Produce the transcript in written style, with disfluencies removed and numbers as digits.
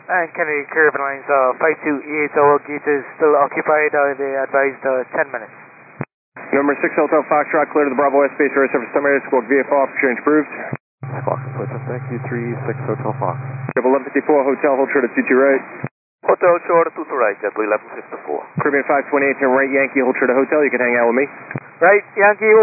And Kennedy Caribbean Lines, 5280 gate is still occupied. They advised 10 minutes. Number 6 Hotel Foxtrot, clear to the Bravo West Space Area Surface Summary, squawk VFR, officer change approved. Fox, thank you, 36 Hotel Fox. 1154 Hotel, hold short at 22 right. Hotel short at 22 right, JetBlue 1154. Caribbean 528, turn right Yankee, hold short at Hotel, you can hang out with me. Right, Yankee.